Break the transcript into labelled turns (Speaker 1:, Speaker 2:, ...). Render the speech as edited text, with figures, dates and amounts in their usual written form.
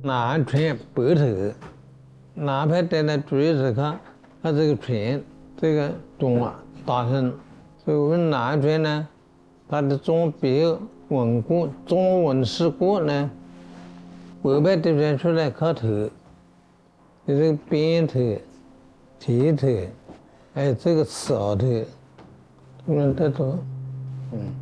Speaker 1: 南拳北头，南派在那注意是看，它这个拳这个重啊大声，所以我们南拳呢，它的中比较稳固，中稳实固呢，北派这边出来靠头，这个鞭头、提头，还有这个扫头，都能得到。